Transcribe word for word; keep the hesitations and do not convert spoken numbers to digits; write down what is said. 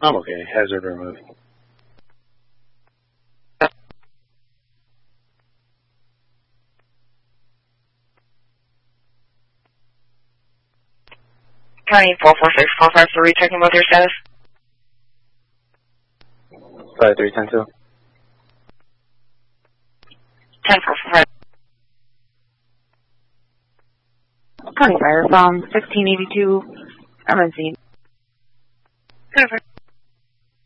I'm okay. Hazard removed. County four four six four five three, checking with your status. five three ten two. ten four four five. County Fire from sixteen eighty-two, emergency.